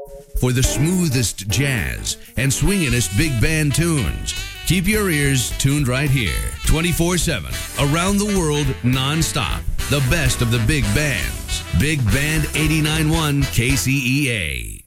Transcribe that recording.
For the smoothest jazz and swinginest big band tunes, keep your ears tuned right here, 24/7, around the world, non-stop. The best of the big bands. Big Band 89.1 KCEA.